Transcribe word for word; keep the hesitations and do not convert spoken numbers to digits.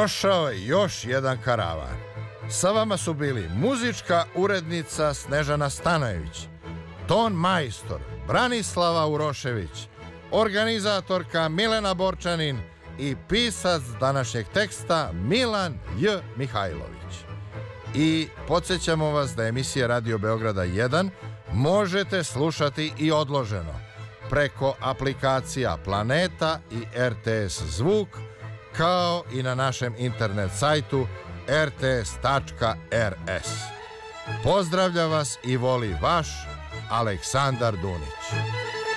Prošao je još jedan karavan. Sa vama su bili muzička urednica Snežana Stanojević, ton majstor Branislava Urošević, organizatorka Milena Borčanin i pisac današnjeg teksta Milan J. Mihajlović. I podsjećamo vas da emisije Radio Beograda jedan možete slušati i odloženo preko aplikacija Planeta i R T S Zvuk, kao i na našem internet sajtu r t s tačka r s. Pozdravlja vas i voli vaš Aleksandar Dunić.